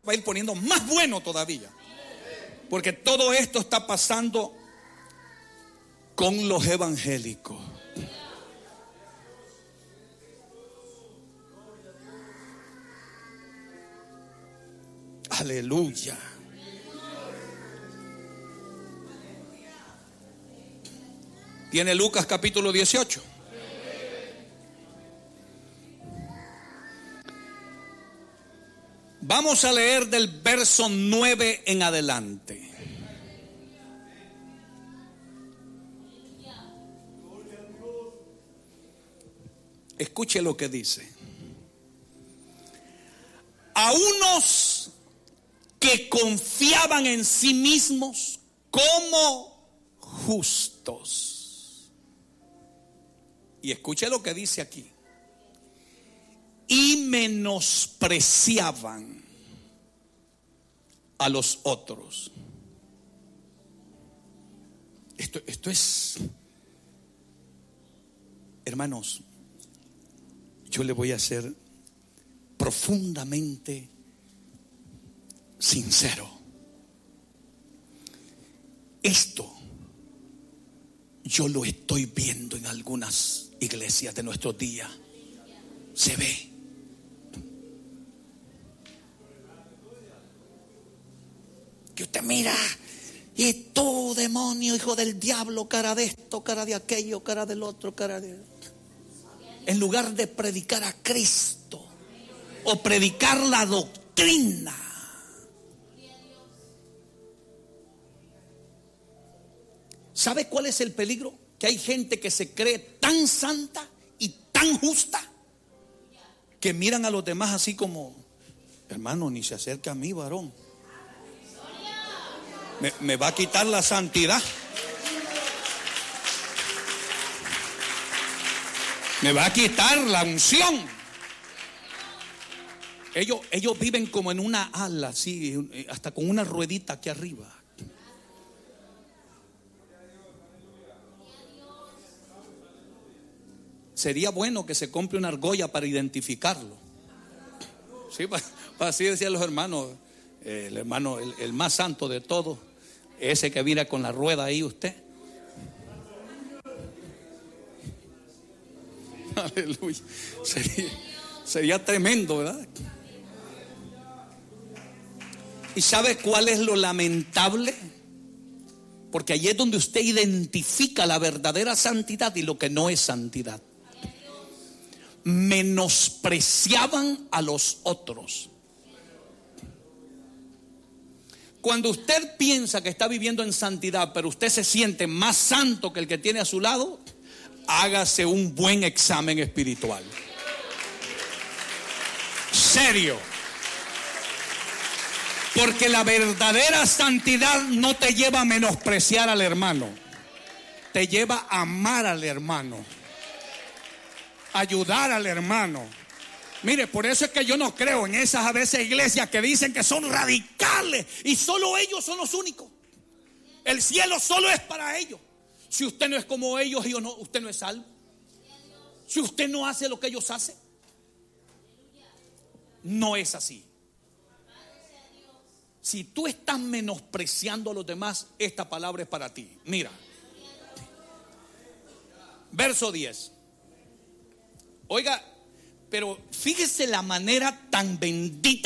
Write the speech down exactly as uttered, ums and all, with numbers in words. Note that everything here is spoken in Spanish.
va a ir poniendo más bueno todavía. Porque todo esto está pasando con los evangélicos. Aleluya. ¿Tiene Lucas capítulo dieciocho? Vamos a leer del verso nueve en adelante. Escuche lo que dice. A unos que confiaban en sí mismos como justos. Y escuche lo que dice aquí. Y menospreciaban a los otros. Esto, esto es, hermanos, yo le voy a ser profundamente sincero. Esto yo lo estoy viendo en algunas iglesias de nuestros días. Se ve. Que usted mira y tú, demonio, hijo del diablo, cara de esto, cara de aquello, cara del otro, cara de... En lugar de predicar a Cristo o predicar la doctrina. ¿Sabe cuál es el peligro? Que hay gente que se cree tan santa y tan justa que miran a los demás así como, hermano, ni se acerca a mí, varón. Me, me va a quitar la santidad. Me va a quitar la unción. Ellos, ellos viven como en una ala, así, hasta con una ruedita aquí arriba. Sería bueno que se compre una argolla para identificarlo. Sí, para, para así decían los hermanos. Eh, el hermano, el, el más santo de todos, ese que mira con la rueda ahí usted. Aleluya. Sería, sería tremendo, ¿verdad? ¿Y sabe cuál es lo lamentable? Porque allí es donde usted identifica la verdadera santidad y lo que no es santidad. Menospreciaban a los otros. Cuando usted piensa que está viviendo en santidad, pero usted se siente más santo que el que tiene a su lado, hágase un buen examen espiritual. Serio. Porque la verdadera santidad no te lleva a menospreciar al hermano. Te lleva a amar al hermano. Ayudar al hermano. Mire, por eso es que yo no creo en esas a veces iglesias que dicen que son radicales y solo ellos son los únicos. El cielo solo es para ellos. Si usted no es como ellos, ellos no, usted no es salvo. Si usted no hace lo que ellos hacen, no es así. Si tú estás menospreciando a los demás, esta palabra es para ti. Mira, verso diez. Oiga, pero fíjese la manera tan bendita